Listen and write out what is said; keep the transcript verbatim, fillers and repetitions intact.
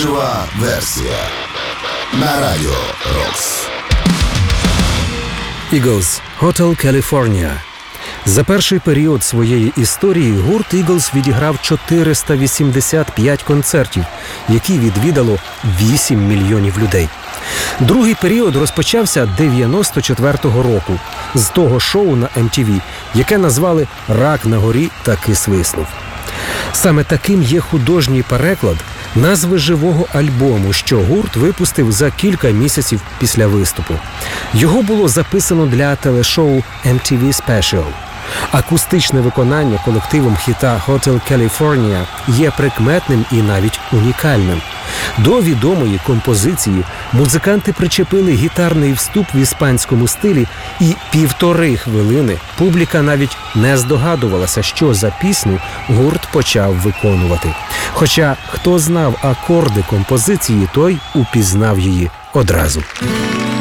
Жива версія на Радіо Рокс. Eagles – Hotel California. За перший період своєї історії гурт Eagles відіграв чотириста вісімдесят п'ять концертів, які відвідало вісім мільйонів людей. Другий період розпочався дев'яносто четвертого року з того шоу на ем ті ві, яке назвали «Рак на горі таки свиснув». Саме таким є художній переклад назви живого альбому, що гурт випустив за кілька місяців після виступу. Його було записано для телешоу ем ті ві Special. Акустичне виконання колективом хіта «Hotel California» є прикметним і навіть унікальним. До відомої композиції музиканти причепили гітарний вступ в іспанському стилі, і півтори хвилини публіка навіть не здогадувалася, що за пісню гурт почав виконувати. Хоча хто знав акорди композиції, той упізнав її одразу.